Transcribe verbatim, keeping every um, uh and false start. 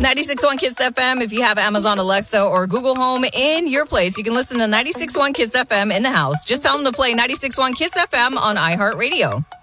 ninety-six point one Kiss F M. If you have Amazon Alexa or Google Home in your place, you can listen to ninety-six point one Kiss F M in the house. Just tell them to play ninety-six point one Kiss F M on iHeartRadio.